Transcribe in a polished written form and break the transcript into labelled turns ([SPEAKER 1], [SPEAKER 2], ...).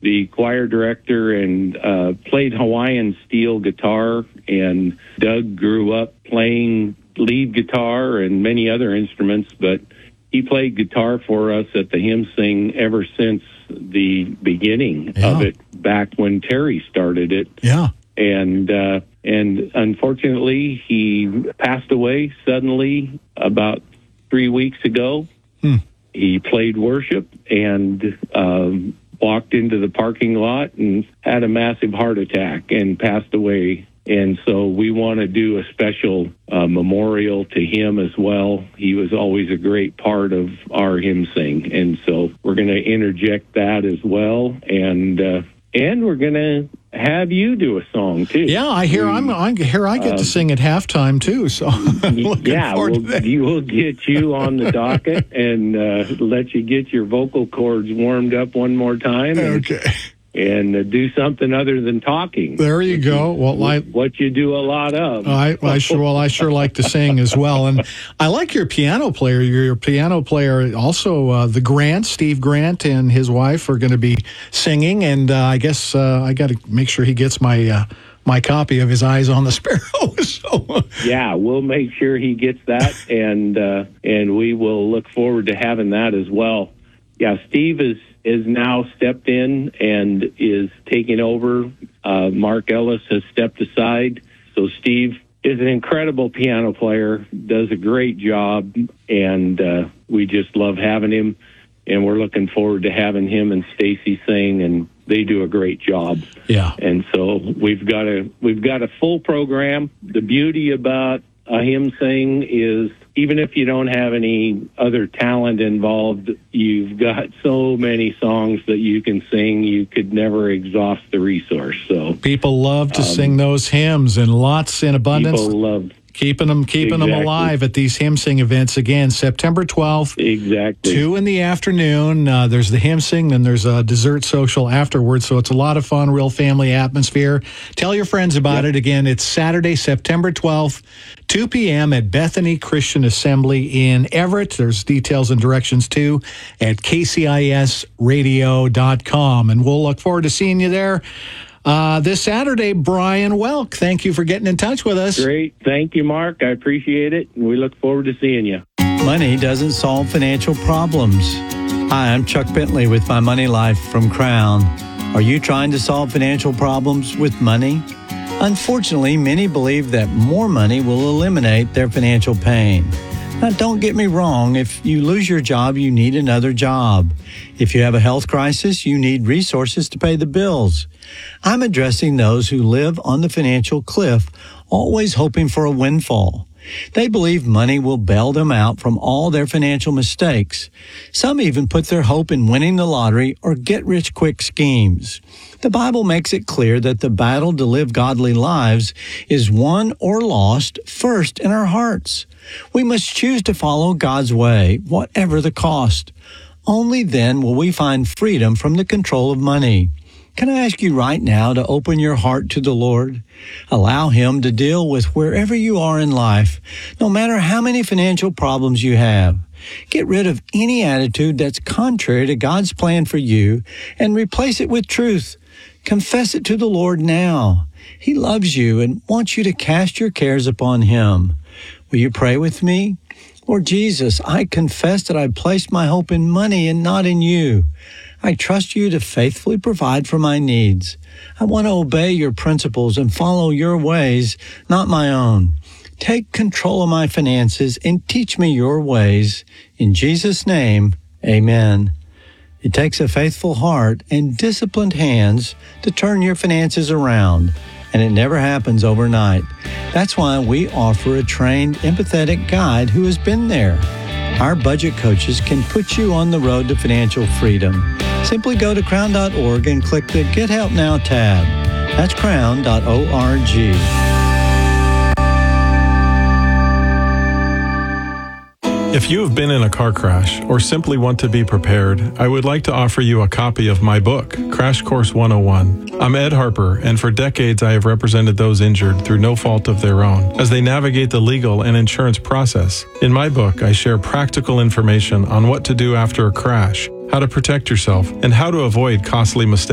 [SPEAKER 1] the choir director and played Hawaiian steel guitar, and Doug grew up playing lead guitar and many other instruments, but he played guitar for us at the Hymn Sing ever since the beginning of it, back when Terry started it.
[SPEAKER 2] Yeah.
[SPEAKER 1] And unfortunately, he passed away suddenly about 3 weeks ago. He played worship and walked into the parking lot and had a massive heart attack and passed away. And so we want to do a special memorial to him as well. He was always a great part of our Hymn Sing. And so we're going to interject that as well. And we're going to have you do a song too.
[SPEAKER 2] Yeah, I hear I get to sing at halftime too. So
[SPEAKER 1] we'll get you on the docket and let you get your vocal cords warmed up one more time. And do something other than talking.
[SPEAKER 2] There you go. Well,
[SPEAKER 1] what you do a lot of.
[SPEAKER 2] I sure like to sing as well. And I like your piano player. Your piano player also, Steve Grant and his wife are going to be singing. And I guess I got to make sure he gets my copy of his Eyes on the Sparrow. So
[SPEAKER 1] yeah, we'll make sure he gets that, and we will look forward to having that as well. Yeah, Steve is now stepped in and is taking over. Mark Ellis has stepped aside. So Steve is an incredible piano player, does a great job, and we just love having him. And we're looking forward to having him and Stacy sing, and they do a great job.
[SPEAKER 2] Yeah.
[SPEAKER 1] And so we've got a full program. The beauty about a Hymn Sing is, even if you don't have any other talent involved, you've got so many songs that you can sing, you could never exhaust the resource. So
[SPEAKER 2] people love to sing those hymns, and lots in abundance.
[SPEAKER 1] People love
[SPEAKER 2] keeping them alive at these Hymn Sing events. Again, September 12th, 2 in the afternoon. There's the Hymn Sing, then there's a dessert social afterwards. So it's a lot of fun, real family atmosphere. Tell your friends about it. Again, it's Saturday, September 12th, 2 p.m. at Bethany Christian Assembly in Everett. There's details and directions, too, at kcisradio.com. And we'll look forward to seeing you there this Saturday. Brian Welk, thank you for getting in touch with us.
[SPEAKER 1] Great. Thank you, Mark. I appreciate it, and we look forward to seeing you.
[SPEAKER 3] Money doesn't solve financial problems. Hi, I'm Chuck Bentley with My Money Life from Crown. Are you trying to solve financial problems with money? Unfortunately, many believe that more money will eliminate their financial pain. Now, don't get me wrong. If you lose your job, you need another job. If you have a health crisis, you need resources to pay the bills. I'm addressing those who live on the financial cliff, always hoping for a windfall. They believe money will bail them out from all their financial mistakes. Some even put their hope in winning the lottery or get-rich-quick schemes. The Bible makes it clear that the battle to live godly lives is won or lost first in our hearts. We must choose to follow God's way, whatever the cost. Only then will we find freedom from the control of money. Can I ask you right now to open your heart to the Lord? Allow Him to deal with wherever you are in life, no matter how many financial problems you have. Get rid of any attitude that's contrary to God's plan for you and replace it with truth. Confess it to the Lord now. He loves you and wants you to cast your cares upon Him. Will you pray with me? Lord Jesus, I confess that I placed my hope in money and not in you. I trust you to faithfully provide for my needs. I want to obey your principles and follow your ways, not my own. Take control of my finances and teach me your ways. In Jesus' name, amen. It takes a faithful heart and disciplined hands to turn your finances around, and it never happens overnight. That's why we offer a trained, empathetic guide who has been there. Our budget coaches can put you on the road to financial freedom. Simply go to crown.org and click the Get Help Now tab. That's crown.org.
[SPEAKER 4] If you have been in a car crash or simply want to be prepared, I would like to offer you a copy of my book, Crash Course 101. I'm Ed Harper, and for decades I have represented those injured through no fault of their own as they navigate the legal and insurance process. In my book, I share practical information on what to do after a crash, how to protect yourself, and how to avoid costly mistakes.